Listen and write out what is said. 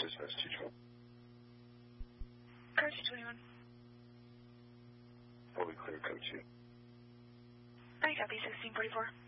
Dispatch 212. Car 221. Fully clear, code 2. I copy 1644.